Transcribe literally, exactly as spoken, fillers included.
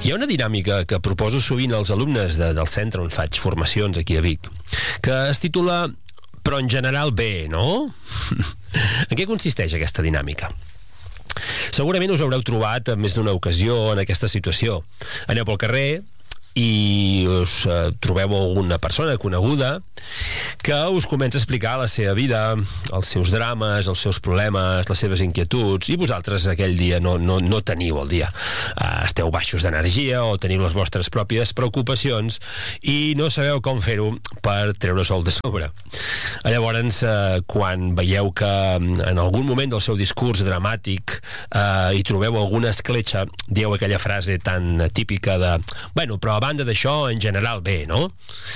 Hi ha una dinàmica que proposo sovint als alumnes de, del centre on faig formacions aquí a Vic, que es titula "Però en general bé, no?" En què consisteix aquesta dinàmica? Segurament us haureu trobat en més d'una ocasió en aquesta situació. Aneu pel carrer i us eh, trobeu alguna persona coneguda que us comença a explicar la seva vida, els seus drames, els seus problemes, les seves inquietuds, i vosaltres aquell dia no, no, no teniu el dia. Uh, esteu baixos d'energia o teniu les vostres pròpies preocupacions i no sabeu com fer-ho per treure sol de sobre. Llavors, uh, quan veieu que en algun moment del seu discurs dramàtic uh, hi trobeu alguna escletxa, dieu aquella frase tan típica de "bueno, però a banda d'això, en general bé, no?"